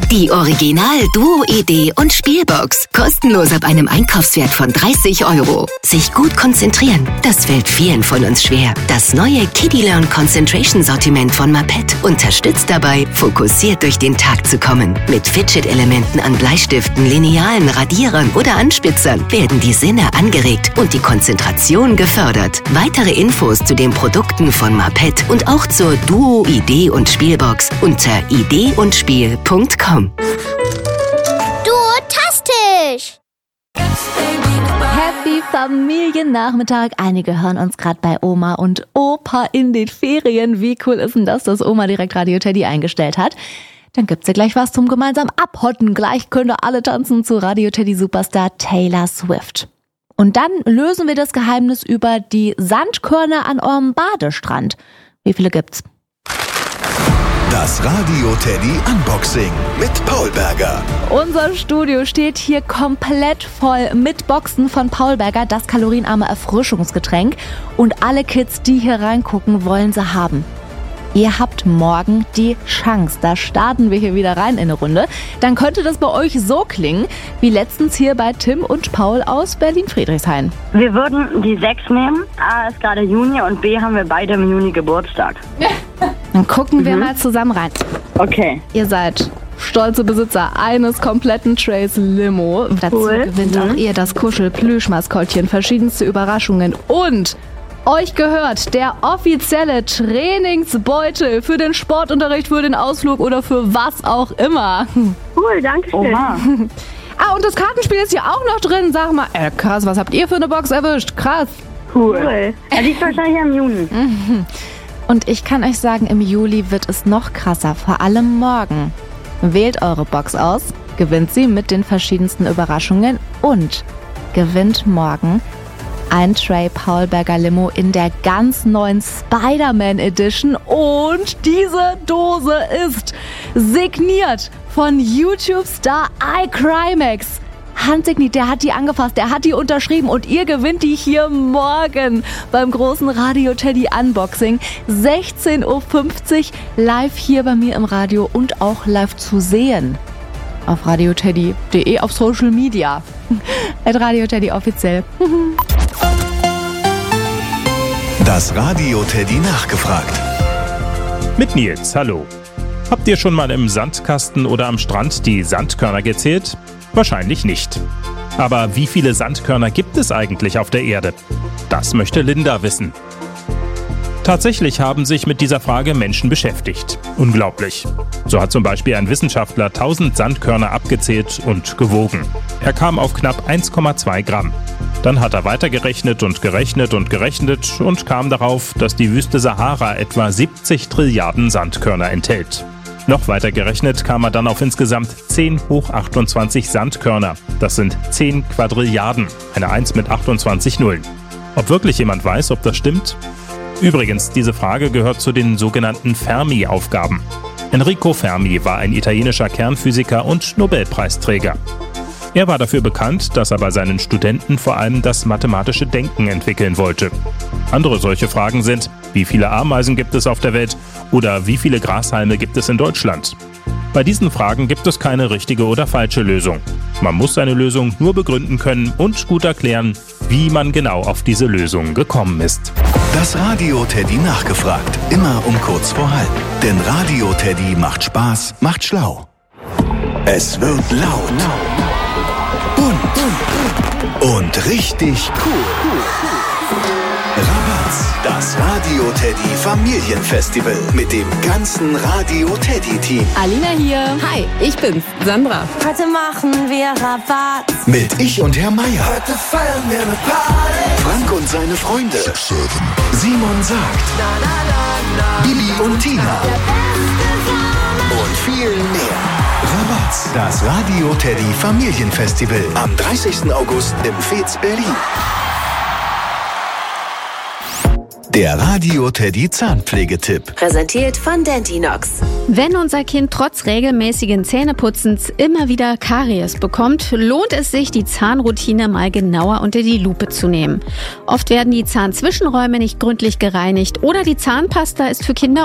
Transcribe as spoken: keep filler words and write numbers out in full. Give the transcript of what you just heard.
Die Original Duo Idee und Spielbox. Kostenlos ab einem Einkaufswert von dreißig Euro. Sich gut konzentrieren, das fällt vielen von uns schwer. Das neue Kiddie Learn Concentration Sortiment von Mapet unterstützt dabei, fokussiert durch den Tag zu kommen. Mit Fidget-Elementen an Bleistiften, Linealen, Radierern oder Anspitzern werden die Sinne angeregt und die Konzentration gefördert. Weitere Infos zu den Produkten von Mapet und auch zur Duo Idee und Spielbox unter idee und spiel punkt com. Duotastisch! Happy Familiennachmittag. Einige hören uns gerade bei Oma und Opa in den Ferien. Wie cool ist denn das, dass Oma direkt Radio Teddy eingestellt hat? Dann gibt's ja gleich was zum gemeinsam Abhotten. Gleich könnt ihr alle tanzen zu Radio Teddy Superstar Taylor Swift. Und dann lösen wir das Geheimnis über die Sandkörner an eurem Badestrand. Wie viele gibt's? Das Radio Teddy Unboxing mit Paul Berger. Unser Studio steht hier komplett voll mit Boxen von Paul Berger, das kalorienarme Erfrischungsgetränk. Und alle Kids, die hier reingucken, wollen sie haben. Ihr habt morgen die Chance. Da starten wir hier wieder rein in eine Runde. Dann könnte das bei euch so klingen, wie letztens hier bei Tim und Paul aus Berlin-Friedrichshain. Wir würden die sechs nehmen. A ist gerade Juni und B haben wir beide im Juni Geburtstag. Dann gucken Mhm. wir mal zusammen rein. Okay. Ihr seid stolze Besitzer eines kompletten Trays Limo. Dazu Cool. gewinnt Mhm. auch ihr das Kuschel-Plüschmaskottchen, verschiedenste Überraschungen und euch gehört der offizielle Trainingsbeutel für den Sportunterricht, für den Ausflug oder für was auch immer. Cool, danke schön. Oha. Ah, und das Kartenspiel ist hier auch noch drin. Sag mal, äh, krass, was habt ihr für eine Box erwischt? Krass. Cool. cool. Er liegt wahrscheinlich im Juni. Und ich kann euch sagen, im Juli wird es noch krasser, vor allem morgen. Wählt eure Box aus, gewinnt sie mit den verschiedensten Überraschungen und gewinnt morgen ein Tray Paul Berger Limo in der ganz neuen Spider-Man Edition. Und diese Dose ist signiert von YouTube-Star iCrimex. Handsigniert, der hat die angefasst, der hat die unterschrieben und ihr gewinnt die hier morgen beim großen Radio Teddy Unboxing. sechzehn Uhr fünfzig live hier bei mir im Radio und auch live zu sehen auf radioteddy punkt de auf Social Media. At Radio Teddy offiziell. Das Radio Teddy nachgefragt. Mit Nils, hallo. Habt ihr schon mal im Sandkasten oder am Strand die Sandkörner gezählt? Wahrscheinlich nicht. Aber wie viele Sandkörner gibt es eigentlich auf der Erde? Das möchte Linda wissen. Tatsächlich haben sich mit dieser Frage Menschen beschäftigt. Unglaublich. So hat zum Beispiel ein Wissenschaftler tausend Sandkörner abgezählt und gewogen. Er kam auf knapp eins Komma zwei Gramm. Dann hat er weitergerechnet und gerechnet und gerechnet und kam darauf, dass die Wüste Sahara etwa siebzig Trilliarden Sandkörner enthält. Noch weiter gerechnet kam er dann auf insgesamt zehn hoch achtundzwanzig Sandkörner. Das sind zehn Quadrilliarden, eine eins mit achtundzwanzig Nullen. Ob wirklich jemand weiß, ob das stimmt? Übrigens, diese Frage gehört zu den sogenannten Fermi-Aufgaben. Enrico Fermi war ein italienischer Kernphysiker und Nobelpreisträger. Er war dafür bekannt, dass er bei seinen Studenten vor allem das mathematische Denken entwickeln wollte. Andere solche Fragen sind, wie viele Ameisen gibt es auf der Welt oder wie viele Grashalme gibt es in Deutschland? Bei diesen Fragen gibt es keine richtige oder falsche Lösung. Man muss seine Lösung nur begründen können und gut erklären, wie man genau auf diese Lösung gekommen ist. Das Radio Teddy nachgefragt. Immer um kurz vor halb. Denn Radio Teddy macht Spaß, macht schlau. Es wird laut. Bunt. Und richtig cool. Rabatz. Das Radio Teddy Familienfestival mit dem ganzen Radio Teddy Team. Alina hier. Hi, ich bin's, Sandra. Heute machen wir Rabatz. Mit Ich und Herr Meier. Heute feiern wir eine Party. Frank und seine Freunde. Simon sagt. Bibi und Tina. Und viel mehr. Rabatz. Das Radio Teddy Familienfestival. Am dreißigsten August im Fez Berlin. Der Radio Teddy Zahnpflegetipp. Präsentiert von Dentinox. Wenn unser Kind trotz regelmäßigen Zähneputzens immer wieder Karies bekommt, lohnt es sich, die Zahnroutine mal genauer unter die Lupe zu nehmen. Oft werden die Zahnzwischenräume nicht gründlich gereinigt oder die Zahnpasta ist für Kinder